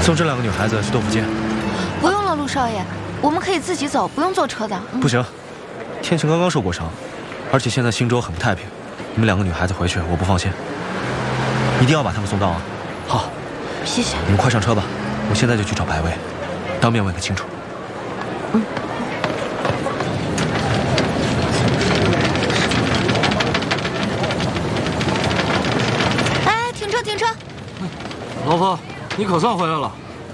送这2个女孩子去豆腐街。 不用了，陆少爷，我们可以自己走，不用坐车的。 不行，天晴刚刚受过伤，而且现在新州很不太平，你们2个女孩子回去我不放心，一定要把她们送到啊。好， 谢谢。 你们快上车吧，我现在就去找白薇，当面问个清楚。 哎，停车停车！ 老婆，你可算回来了。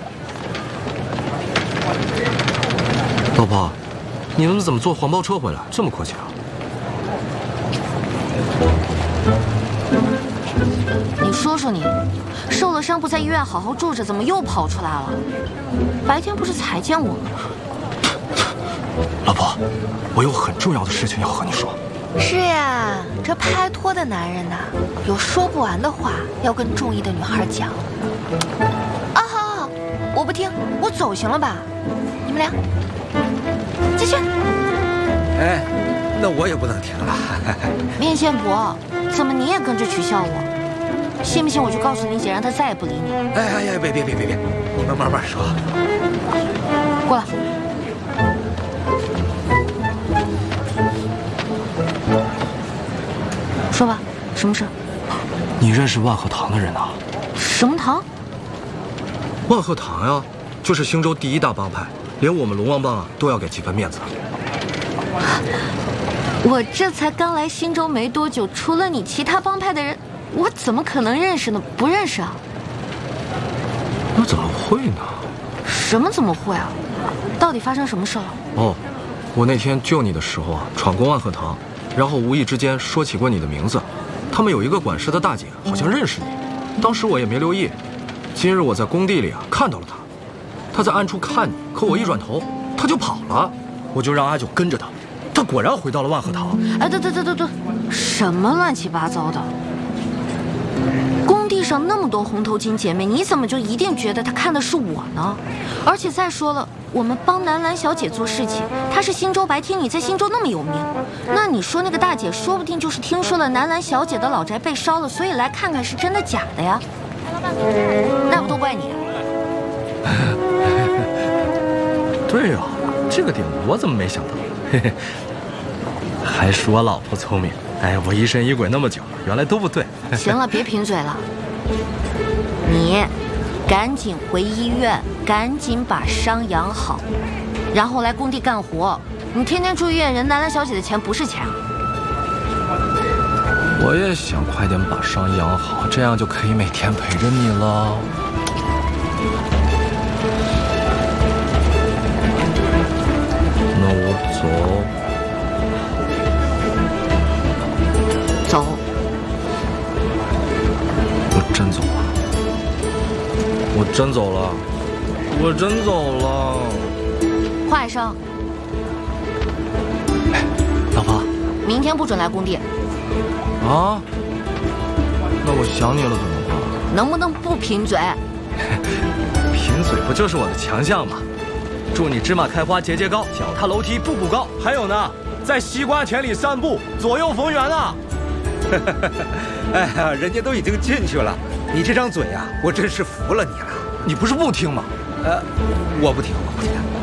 老婆，你们怎么坐黄包车回来？这么客气啊？ 你说说你，受了伤不在医院好好住着，怎么又跑出来了？白天不是才见我吗？ 老婆，我有很重要的事情要和你说。 是呀，这拍拖的男人呐，有说不完的话要跟中意的女孩讲。啊，好，我不听，我走行了吧？你们俩继续。 哎，那我也不能停了。 面线伯，怎么你也跟着取笑我？信不信我就告诉你姐，让她再也不理你？ 哎呀，别，你们慢慢说。 过来。说吧，什么事？ 你认识万鹤堂的人啊？ 什么堂？ 万鹤堂呀，就是兴州第1大帮派，连我们龙王帮啊都要给几分面子。 我这才刚来新州没多久，除了你，其他帮派的人，我怎么可能认识呢？不认识啊。 那怎么会呢？ 什么怎么会啊？到底发生什么事了？ 哦，我那天救你的时候啊，闯过万鹤堂，然后无意之间说起过你的名字。他们有一个管事的大姐，好像认识你，当时我也没留意。今日我在工地里啊看到了她，她在暗处看你，可我一转头，她就跑了，我就让阿九跟着她，她果然回到了万鹤堂。 哎，对，什么乱七八糟的！工地上那么多红头巾姐妹，你怎么就一定觉得她看的是我呢？而且再说了，我们帮南兰小姐做事情，她是新州白天你在新州那么有名，那你说那个大姐说不定就是听说了南兰小姐的老宅被烧了，所以来看看是真的假的呀？那不都怪你？ 对呀，这个点我怎么没想到？嘿嘿，还是我老婆聪明。哎，我疑神疑鬼那么久，原来都不对。 行了，别贫嘴了，你赶紧回医院，赶紧把伤养好，然后来工地干活。你天天住医院，人南兰小姐的钱不是钱啊。 我也想快点把伤养好，这样就可以每天陪着你了。那我走。 走。 我真走了。我真走了。我真走了。 华生， 老婆， 明天不准来工地。 啊？那我想你了怎么办？ 能不能不贫嘴？ 贫嘴不就是我的强项吗？祝你芝麻开花节节高，脚踏楼梯步步高。还有呢，在西瓜田里散步，左右逢源啊！ 哎呀，人家都已经进去了，你这张嘴啊，我真是服了你了。 你不是不听吗？ 我不听。